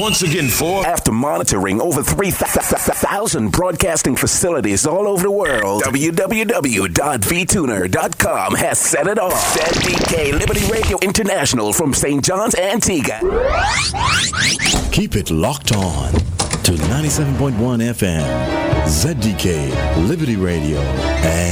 once again for... After monitoring over 3,000 broadcasting facilities all over the world, www.vtuner.com has set it off. ZDK Liberty Radio International from St. John's, Antigua. Keep it locked on to 97.1 FM, ZDK Liberty Radio, and